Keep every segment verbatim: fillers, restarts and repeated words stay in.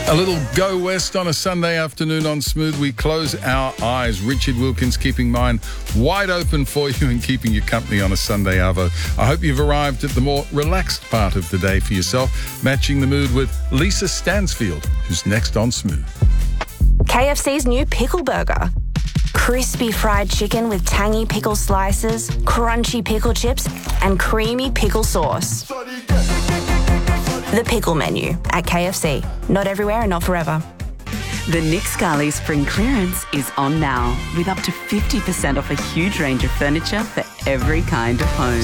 A little Go West on a Sunday afternoon on Smooth. We close our eyes. Richard Wilkins keeping mine wide open for you and keeping you company on a Sunday arvo. I hope you've arrived at the more relaxed part of the day for yourself, matching the mood with Lisa Stansfield, who's next on Smooth. K F C's new pickle burger. Crispy fried chicken with tangy pickle slices, crunchy pickle chips, and creamy pickle sauce. The pickle menu at K F C. Not everywhere and not forever. The Nick Scali Spring Clearance is on now, with up to fifty percent off a huge range of furniture for every kind of home.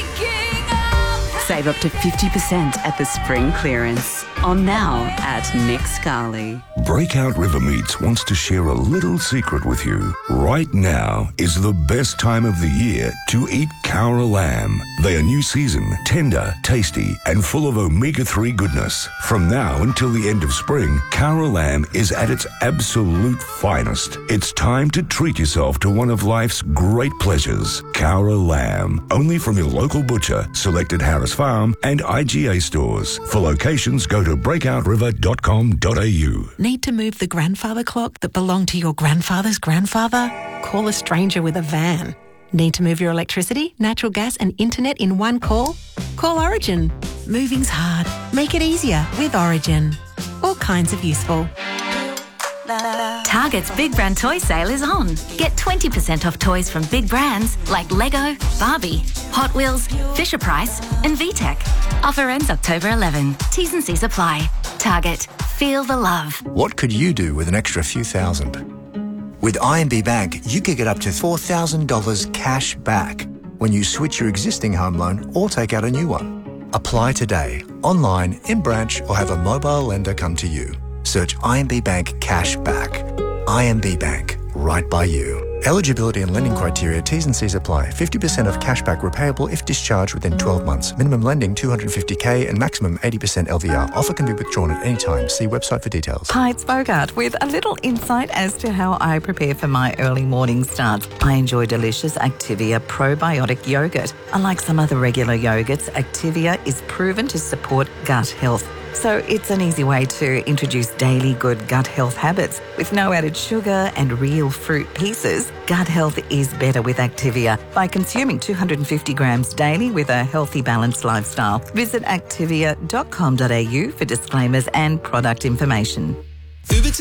Save up to fifty percent at the Spring Clearance. On now at Nick Scali. Breakout River Meats wants to share a little secret with you. Right now is the best time of the year to eat Cowra lamb. They are new season, tender, tasty, and full of omega three goodness. From now until the end of spring, Cowra lamb is at its absolute finest. It's time to treat yourself to one of life's great pleasures. Cowra lamb. Only from your local butcher, selected Harris Farm, and I G A stores. For locations, go to breakout river dot com dot a u. Need to move the grandfather clock that belonged to your grandfather's grandfather? Call a stranger with a van. Need to move your electricity, natural gas and internet in one call? Call Origin. Moving's hard. Make it easier with Origin. All kinds of useful. Target's Big Brand Toy Sale is on. Get twenty percent off toys from big brands like Lego, Barbie, Hot Wheels, Fisher-Price and V TEC. Offer ends October eleventh. T's and C's apply. Target. Feel the love. What could you do with an extra few thousand? With I M B Bank, you could get up to four thousand dollars cash back when you switch your existing home loan or take out a new one. Apply today, online, in branch, or have a mobile lender come to you. Search I M B Bank Cash Back. I M B Bank, right by you. Eligibility and lending criteria, T's and C's apply. fifty percent of cashback repayable if discharged within twelve months. Minimum lending two hundred fifty thousand and maximum eighty percent L V R. Offer can be withdrawn at any time. See website for details. Hi, it's Bogart with a little insight as to how I prepare for my early morning starts. I enjoy delicious Activia probiotic yogurt. Unlike some other regular yogurts, Activia is proven to support gut health. So it's an easy way to introduce daily good gut health habits. With no added sugar and real fruit pieces, gut health is better with Activia by consuming two hundred fifty grams daily with a healthy, balanced lifestyle. Visit activia dot com dot a u for disclaimers and product information.